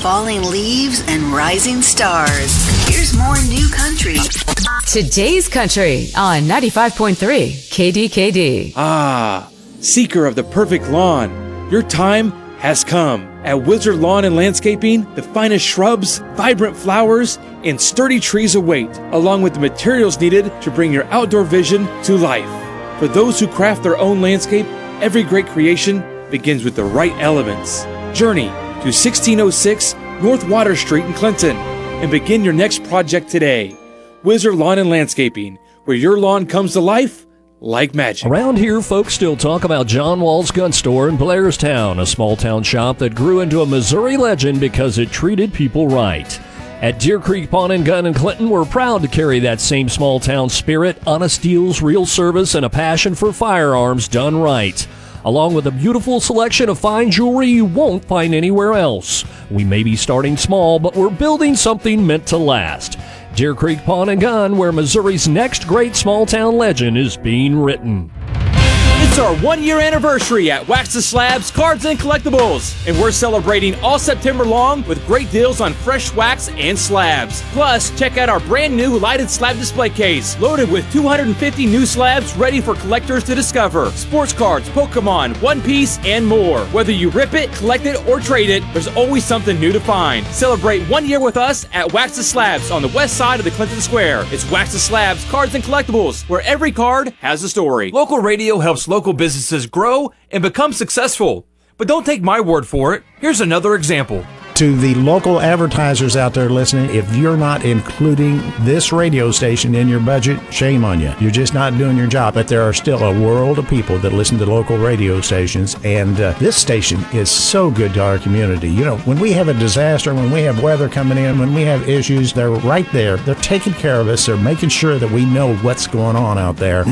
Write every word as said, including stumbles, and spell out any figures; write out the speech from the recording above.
falling leaves and rising stars. Here's more New Country. Today's Country on ninety-five point three K D K D. Ah, seeker of the perfect lawn, your time has come. At Wizard Lawn and Landscaping, the finest shrubs, vibrant flowers, and sturdy trees await, along with the materials needed to bring your outdoor vision to life. For those who craft their own landscape, every great creation begins with the right elements. Journey to sixteen oh six North Water Street in Clinton and begin your next project today. Wizard Lawn and Landscaping, where your lawn comes to life like magic. Around here, folks still talk about John Wall's Gun Store in Blairstown, a small-town shop that grew into a Missouri legend because it treated people right. At Deer Creek Pawn and Gun in Clinton, we're proud to carry that same small-town spirit, honest deals, real service, and a passion for firearms done right, along with a beautiful selection of fine jewelry you won't find anywhere else. We may be starting small, but we're building something meant to last. Deer Creek Pawn and Gun, where Missouri's next great small-town legend is being written. It's our one-year anniversary at Wax the Slabs Cards and Collectibles, and we're celebrating all September long with great deals on fresh wax and slabs. Plus, check out our brand new lighted slab display case, loaded with two hundred fifty new slabs ready for collectors to discover. Sports cards, Pokemon, One Piece, and more. Whether you rip it, collect it, or trade it, there's always something new to find. Celebrate one year with us at Wax the Slabs on the west side of the Clinton Square. It's Wax the Slabs Cards and Collectibles, where every card has a story. Local radio helps local businesses grow and become successful. But don't take my word for it. Here's another example. To the local advertisers out there listening, if you're not including this radio station in your budget, shame on you. You're just not doing your job. But there are still a world of people that listen to local radio stations, and uh, this station is so good to our community. You know, when we have a disaster, when we have weather coming in, when we have issues, they're right there. They're taking care of us. They're making sure that we know what's going on out there.